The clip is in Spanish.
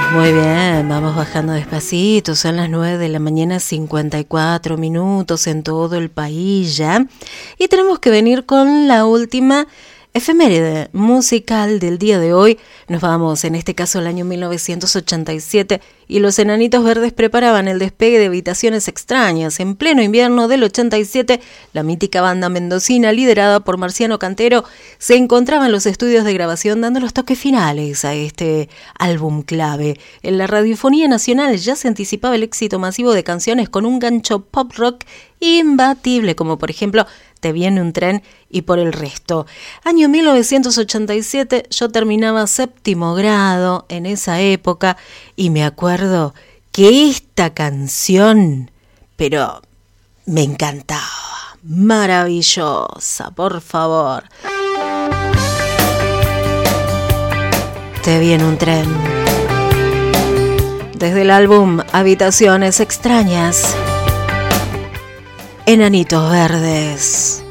Muy bien, vamos bajando despacito, son las 9 de la mañana, 54 minutos en todo el país ya. Y tenemos que venir con la última efeméride musical del día de hoy. Nos vamos, en este caso, al año 1987, y los Enanitos Verdes preparaban el despegue de Habitaciones Extrañas. En pleno invierno del 87, la mítica banda mendocina, liderada por Marciano Cantero, se encontraba en los estudios de grabación dando los toques finales a este álbum clave. En la radiofonía nacional ya se anticipaba el éxito masivo de canciones con un gancho pop rock imbatible, como por ejemplo Te viene un tren y Por el resto. Año 1987, yo terminaba séptimo grado en esa época y me acuerdo que esta canción, pero me encantaba, maravillosa, por favor. Te viene un tren. Desde el álbum Habitaciones Extrañas, Enanitos Verdes.